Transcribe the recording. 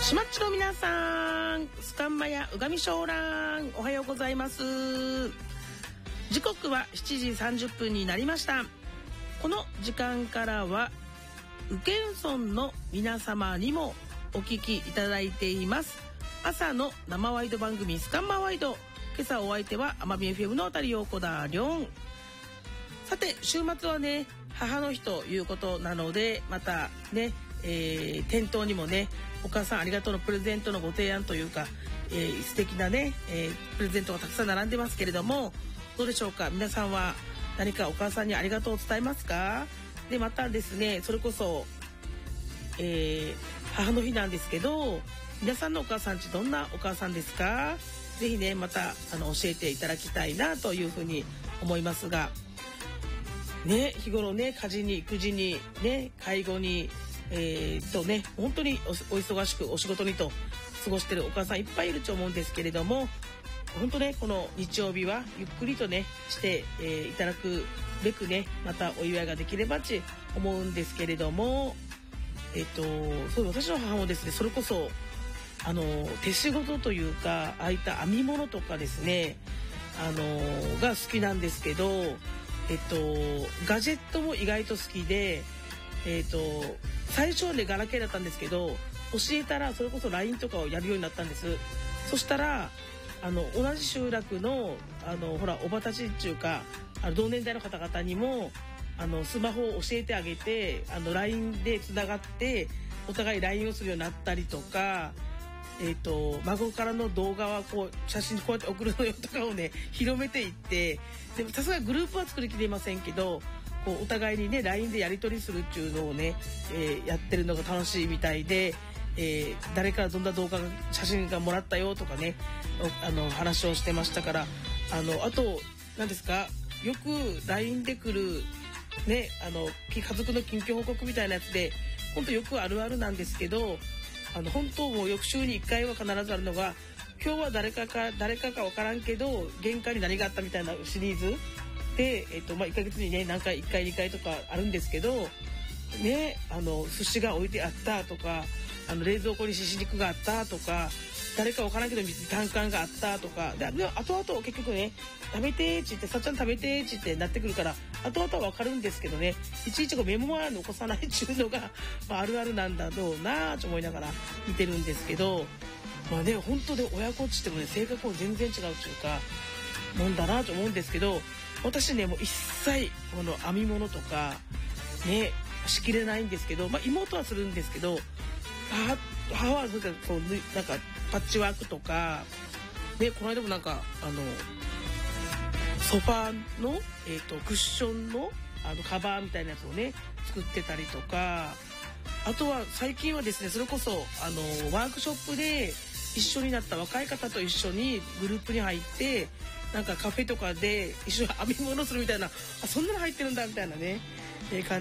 しまっちの皆さん、スカンマやうがみしょうらん、おはようございます。時刻は7時30分になりました。この時間からは宇検村の皆様にもお聞きいただいています朝の生ワイド番組スカンマワイド。今朝お相手は奄美 FM の渡陽子だりょん。さて週末はね、母の日ということなので、またね、店頭にもね、お母さんありがとうのプレゼントのご提案というか、素敵なね、プレゼントがたくさん並んでますけれども、どうでしょうか。皆さんは何かお母さんにありがとうを伝えますか。でまたですね、それこそ、母の日なんですけど、皆さんのお母さんちどんなお母さんですか。ぜひね、また教えていただきたいなというふうに思いますがね、日頃ね、家事に育児にね、介護にね、本当にお忙しくお仕事にと過ごしてるお母さんいっぱいいると思うんですけれども、本当ね、この日曜日はゆっくりとねして、いただくべくね、またお祝いができればと思うんですけれども、そう私の母もですね、それこそ手仕事というか、ああいった編み物とかですね、が好きなんですけど、ガジェットも意外と好きで、最初はねガラケーだったんですけど、教えたらそれこそ LINE とかをやるようになったんです。そしたら同じ集落のほらおばたちっていうか同年代の方々にもスマホを教えてあげてLINE でつながってお互い LINE をするようになったりとか、孫からの動画はこう写真こうやって送るのよとかをね広めていって、でもさすがにグループは作りきれませんけど、こうお互いにね LINE でやり取りするっていうのをね、やってるのが楽しいみたいで、誰からどんな動画写真がもらったよとかね、話をしてましたから、あと何ですか、よく LINE で来るね、家族の近況報告みたいなやつで本当よくあるあるなんですけど、本当もう翌週に1回は必ずあるのが、今日は誰かか分からんけど玄関に何があったみたいなシリーズで、1ヶ月にね何回1回2回とかあるんですけどね、寿司が置いてあったとか、冷蔵庫にシシ肉があったとか、誰か分からんけど単管があったとかで、後々結局ね食べてーって言って、さっちゃん食べてーって言ってなってくるから、後々は分かるんですけどね、いちいちこうメモは残さないっていうのが、あるあるなんだろうなと思いながら見てるんですけど、まあね、本当で親子っちってもね性格も全然違うっていうかもんだなと思うんですけど、私ねもう一切この編み物とかねしきれないんですけど、妹はするんですけど、母はそうなんかパッチワークとかね、この間もなんかソファーの、クッションのカバーみたいなやつをね作ってたりとか、あとは最近はですね、それこそワークショップで一緒になった若い方と一緒にグループに入って、なんかカフェとかで一緒に編み物するみたいな、そんなの入ってるんだみたいなね、感